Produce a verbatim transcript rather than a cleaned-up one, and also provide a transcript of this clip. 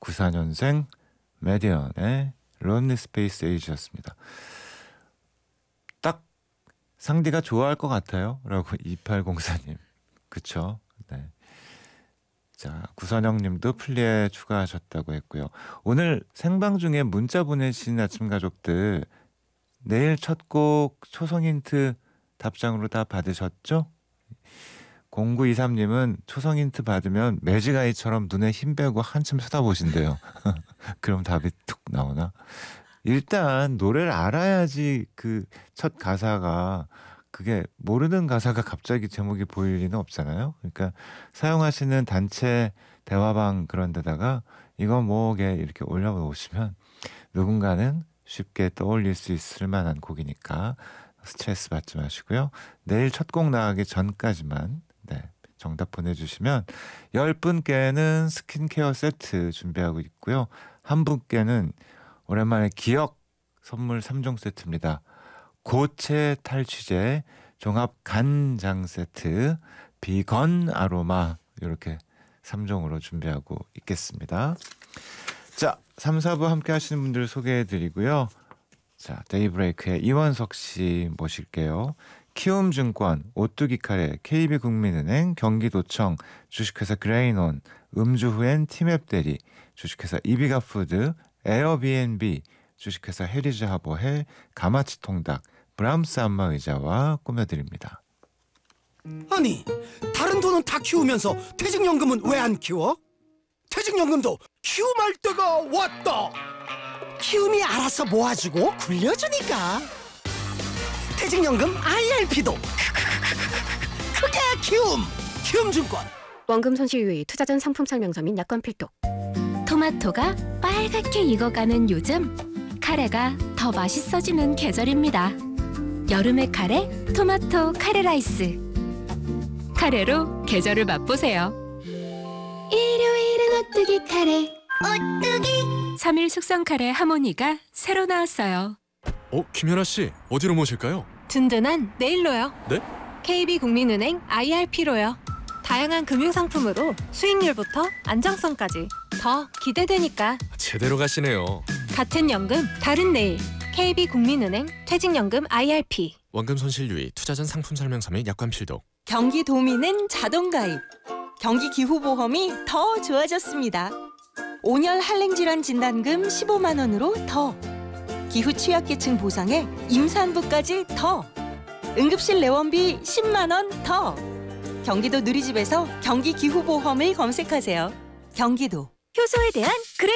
구십사 년생 메디언의 Lonely Space Age였습니다. 딱 상디가 좋아할 것 같아요 라고 이팔공사님. 그쵸? 네. 자, 구선영님도 플리에 추가하셨다고 했고요. 오늘 생방 중에 문자 보내신 아침 가족들 내일 첫 곡 초성 힌트 답장으로 다 받으셨죠? 공구이삼님은 초성 힌트 받으면 매직아이처럼 눈에 힘 빼고 한참 쳐다보신대요. 그럼 답이 툭 나오나? 일단 노래를 알아야지 그 첫 가사가, 그게 모르는 가사가 갑자기 제목이 보일 리는 없잖아요. 그러니까 사용하시는 단체 대화방 그런 데다가 이거 뭐게 이렇게 올려놓으시면 누군가는 쉽게 떠올릴 수 있을 만한 곡이니까 스트레스 받지 마시고요. 내일 첫 곡 나가기 전까지만 네, 정답 보내주시면 열 분께는 스킨케어 세트 준비하고 있고요. 한 분께는 오랜만에 기억 선물 삼 종 세트입니다. 고체 탈취제 종합 간장 세트, 비건 아로마 이렇게 삼 종으로 준비하고 있겠습니다. 자, 삼, 사 부 함께 하시는 분들 소개해드리고요. 자, 데이브레이크의 이원석 씨 모실게요. 키움증권, 오뚜기 카레, 케이비국민은행, 경기도청, 주식회사 그레이논, 음주후엔 티맵대리, 주식회사 이비가푸드, 에어비앤비, 주식회사 헤리즈 하버헬, 가마치 통닭, 브람스 안마의자와 꾸며드립니다. 아니, 다른 돈은 다 키우면서 퇴직연금은 왜 안 키워? 퇴직연금도 키움할 때가 왔다. 키움이 알아서 모아주고 굴려주니까. 퇴직연금 아이알피도 크게 키움. 키움증권. 원금 손실 유의, 투자 전 상품 설명서 및 약관 필독. 토마토가 빨갛게 익어가는 요즘, 카레가 더 맛있어지는 계절입니다. 여름의 카레, 토마토 카레 라이스. 카레로 계절을 맛보세요. 일요일은 오뚜기 카레. 오뚜기. 삼 일 숙성 카레 하모니가 새로 나왔어요. 어, 김연아 씨, 어디로 모실까요? 든든한 내일로요. 네? 케이비국민은행 아이알피로요. 다양한 금융상품으로 수익률부터 안정성까지 더 기대되니까. 제대로 가시네요. 같은 연금, 다른 내일. 케이비국민은행 퇴직연금 아이알피. 원금 손실 유의, 투자 전 상품 설명서 및 약관 필독. 경기도민은 자동가입, 경기기후보험이 더 좋아졌습니다. 온열 한랭질환 진단금 십오만 원으로 더, 기후 취약계층 보상에 임산부까지 더, 응급실 내원비 십만 원 더. 경기도 누리집에서 경기기후보험을 검색하세요. 경기도. 효소에 대한 그레